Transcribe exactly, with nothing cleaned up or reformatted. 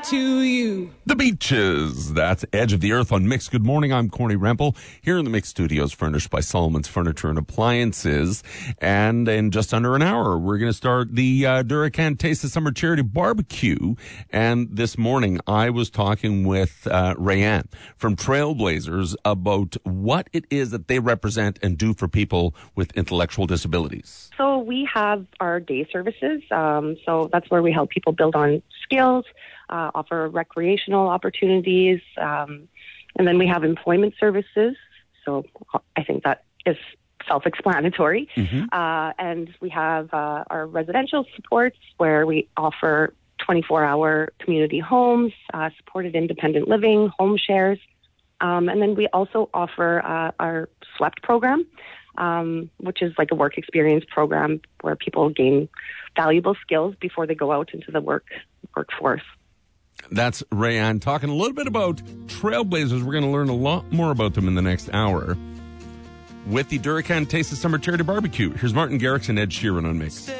to you. The Beaches. That's Edge of the Earth on Mix. Good morning. I'm Corny Rempel here in the Mix Studios, furnished by Solomon's Furniture and Appliances. And in just under an hour, we're going to start the uh, Duracan Taste of Summer Charity Barbecue. And this morning, I was talking with uh, Rayanne from Trailblazers about what it is that they represent and do for people with intellectual disabilities. So we have our day services. Um, so that's where we help people build on skills, uh, offer recreational opportunities, um, and then we have employment services. So I think that is self-explanatory. Mm-hmm. Uh, and we have uh, our residential supports where we offer twenty-four hour community homes, uh, supported independent living, home shares. Um, and then we also offer uh, our SWEPT program, um, which is like a work experience program where people gain valuable skills before they go out into the work workforce. That's Rayanne talking a little bit about Trailblazers. We're going to learn a lot more about them in the next hour with the Duracan Taste of Summer Charity Barbecue. Here's Martin Garrix and Ed Sheeran on Mix.